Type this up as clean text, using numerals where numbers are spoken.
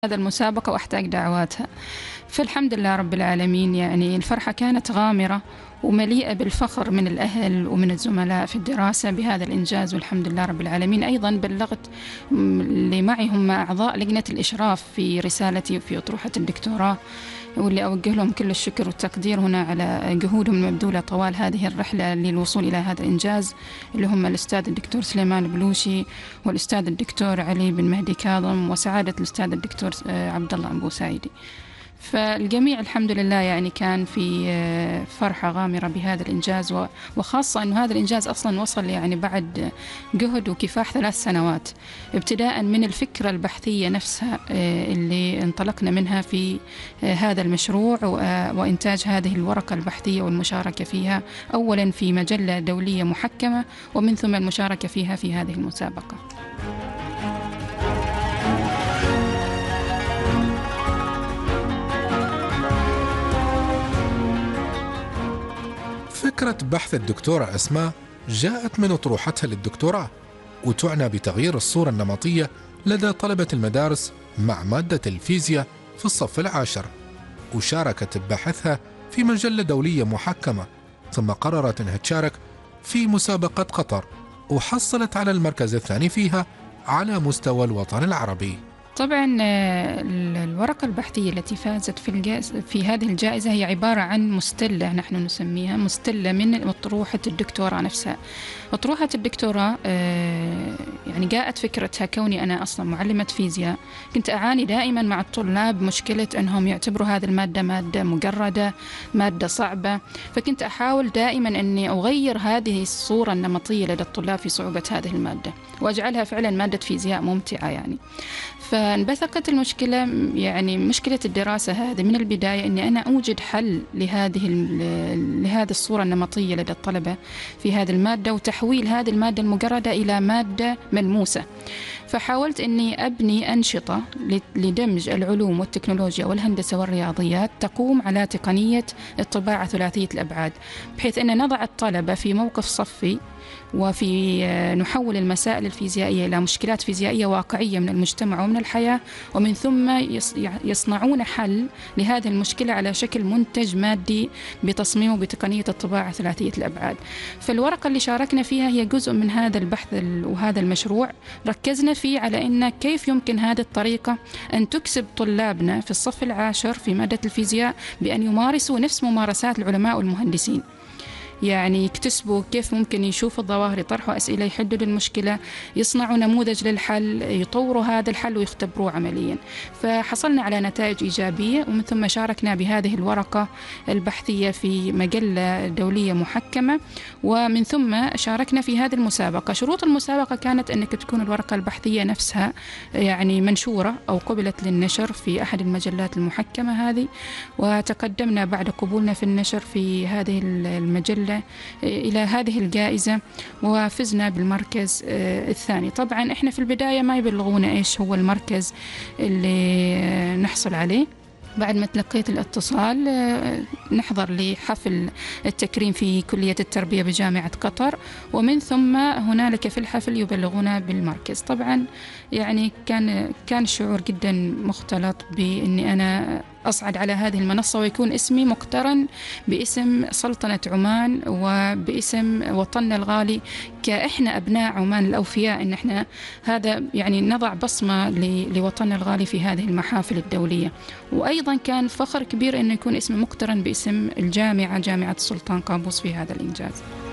هذا المسابقة وأحتاج دعواتها. فالحمد لله رب العالمين، يعني الفرحة كانت غامرة ومليئة بالفخر من الأهل ومن الزملاء في الدراسة بهذا الإنجاز، والحمد لله رب العالمين. أيضا بلغت اللي معي هم أعضاء لجنة الإشراف في رسالتي وفي أطروحة الدكتوراه، واللي أوجه لهم كل الشكر والتقدير هنا على جهودهم المبذولة طوال هذه الرحلة للوصول إلى هذا الإنجاز، اللي هم الأستاذ الدكتور سليمان بلوشي والأستاذ الدكتور علي بن مهدي كاظم وسعادة الأستاذ الدكتور عبد الله أبو سعيدي. فالجميع الحمد لله يعني كان في فرحة غامرة بهذا الإنجاز، وخاصة أن هذا الإنجاز أصلا وصل يعني بعد جهد وكفاح 3 سنوات، ابتداء من الفكرة البحثية نفسها اللي انطلقنا منها في هذا المشروع وإنتاج هذه الورقة البحثية والمشاركة فيها أولا في مجلة دولية محكمة، ومن ثم المشاركة فيها في هذه المسابقة. فكرة بحث الدكتورة أسماء جاءت من أطروحتها للدكتوراه، وتعنى بتغيير الصورة النمطية لدى طلبة المدارس مع مادة الفيزياء في الصف العاشر، وشاركت ببحثها في مجلة دولية محكمة، ثم قررت أنها تشارك في مسابقة قطر، وحصلت على المركز الثاني فيها على مستوى الوطن العربي. طبعا الورقة البحثية التي فازت في هذه الجائزة هي عبارة عن مستلة، نحن نسميها مستلة من أطروحة الدكتوراه نفسها. أطروحة الدكتوراه يعني جاءت فكرتها كوني أنا أصلا معلمة فيزياء، كنت أعاني دائما مع الطلاب مشكلة أنهم يعتبروا هذه المادة مادة مجردة، مادة صعبة، فكنت أحاول دائما أني أغير هذه الصورة النمطية لدى الطلاب في صعوبة هذه المادة وأجعلها فعلا مادة فيزياء ممتعة يعني. فانبثقت المشكلة، يعني مشكلة الدراسة هذه من البداية أني أنا أوجد حل لهذه الصورة النمطية لدى الطلبة في هذه المادة، وتحويل هذه المادة المجردة إلى مادة ملموسة. فحاولت أني أبني أنشطة لدمج العلوم والتكنولوجيا والهندسة والرياضيات تقوم على تقنية الطباعة ثلاثية الأبعاد، بحيث أن نضع الطلبة في موقف صفي وفي نحول المسائل الفيزيائية إلى مشكلات فيزيائية واقعية من المجتمع ومن الحياة، ومن ثم يصنعون حل لهذه المشكلة على شكل منتج مادي بتصميمه بتقنية الطباعة ثلاثية الأبعاد. فالورقة اللي شاركنا فيها هي جزء من هذا البحث وهذا المشروع، ركزنا فيه على أن كيف يمكن هذه الطريقة أن تكسب طلابنا في الصف العاشر في مادة الفيزياء بأن يمارسوا نفس ممارسات العلماء والمهندسين، يعني يكتسبوا كيف ممكن يشوفوا الظواهر، يطرحوا أسئلة، يحددوا المشكلة، يصنعوا نموذج للحل، يطوروا هذا الحل ويختبروه عمليا. فحصلنا على نتائج إيجابية، ومن ثم شاركنا بهذه الورقة البحثية في مجلة دولية محكمة، ومن ثم شاركنا في هذه المسابقة. شروط المسابقة كانت أنك تكون الورقة البحثية نفسها يعني منشورة أو قبلت للنشر في أحد المجلات المحكمة هذه، وتقدمنا بعد قبولنا في النشر في هذه المجلة إلى هذه الجائزة وفزنا بالمركز الثاني. طبعا إحنا في البداية ما يبلغونا إيش هو المركز اللي نحصل عليه. بعد ما تلقيت الاتصال نحضر لحفل التكريم في كلية التربية بجامعة قطر، ومن ثم هنالك في الحفل يبلغونا بالمركز. طبعا يعني كان الشعور جدا مختلط بأني أنا أصعد على هذه المنصة ويكون اسمي مقترن باسم سلطنة عمان وباسم وطننا الغالي، كإحنا أبناء عمان الأوفياء، إن إحنا هذا يعني نضع بصمة لوطننا الغالي في هذه المحافل الدولية. وأيضا كان فخر كبير إنه يكون اسمي مقترن باسم الجامعة، جامعة السلطان قابوس، في هذا الإنجاز.